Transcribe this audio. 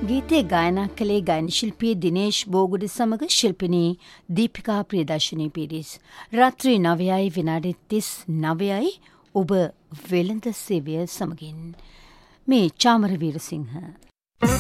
ගීතය ගායනා කළේ ගායන ශිල්පී දිනේෂ් බෝගුඩ සමග ශිල්පිනී දීපිකා ප්‍රියදර්ශනී පිරිස්. රාත්‍රී 9:39 ඔබ වෙළඳ සේවය සමගින්. මේ චාමර වීරසිංහ.